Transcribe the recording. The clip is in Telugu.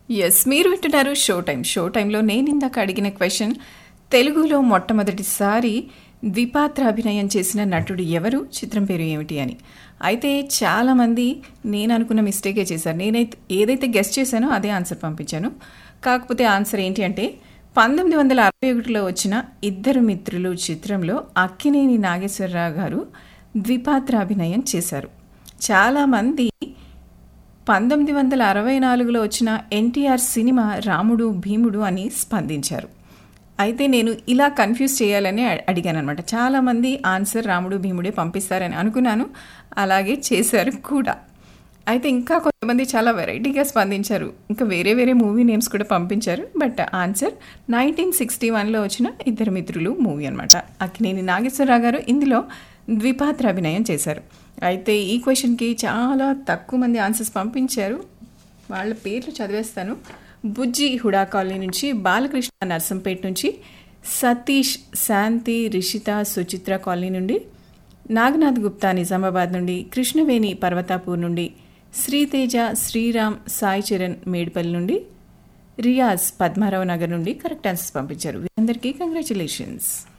ఎస్, మీరు వింటున్నారు షో టైం. షో టైంలో నేను ఇందాక అడిగిన క్వశ్చన్, తెలుగులో మొట్టమొదటిసారి ద్విపాత్ర అభినయం చేసిన నటుడు ఎవరు, చిత్రం పేరు ఏమిటి అని. అయితే చాలామంది నేను అనుకున్న మిస్టేకే చేశారు. నేనైతే ఏదైతే గెస్ట్ చేశానో అదే ఆన్సర్ పంపించాను. కాకపోతే ఆన్సర్ ఏంటి అంటే 1961లో వచ్చిన ఇద్దరు మిత్రులు చిత్రంలో అక్కినేని నాగేశ్వరరావు గారు ద్విపాత్ర అభినయం చేశారు. చాలామంది 1964లో వచ్చిన ఎన్టీఆర్ సినిమా రాముడు భీముడు అని స్పందించారు. అయితే నేను ఇలా కన్ఫ్యూజ్ చేయాలని అడిగాను అనమాట. చాలామంది ఆన్సర్ రాముడు భీముడే పంపిస్తారని అనుకున్నాను, అలాగే చేశారు కూడా. అయితే ఇంకా కొంతమంది చాలా వెరైటీగా స్పందించారు, ఇంకా వేరే వేరే మూవీ నేమ్స్ కూడా పంపించారు. బట్ ఆన్సర్ 1961లో వచ్చిన ఇద్దరు మిత్రులు మూవీ అనమాట. అక్కినేని నాగేశ్వరరావు గారు ఇందులో ద్విపాత్ర అభినయం చేశారు. అయితే ఈ క్వశ్చన్కి చాలా తక్కువ మంది ఆన్సర్స్ పంపించారు. వాళ్ళ పేర్లు చదివేస్తాను. బుజ్జి హుడా కాలనీ నుంచి, బాలకృష్ణ నర్సంపేట నుంచి, సతీష్, శాంతి, రిషిత, సుచిత్ర కాలనీ నుండి, నాగనాథ్ గుప్తా నిజామాబాద్ నుండి, కృష్ణవేణి పర్వతాపూర్ నుండి, శ్రీతేజ, శ్రీరామ్, సాయి చరణ్ మేడ్పల్లి నుండి, రియాజ్ పద్మారావు నగర్ నుండి కరెక్ట్ ఆన్సర్స్ పంపించారు. వీరందరికీ కంగ్రాచులేషన్స్.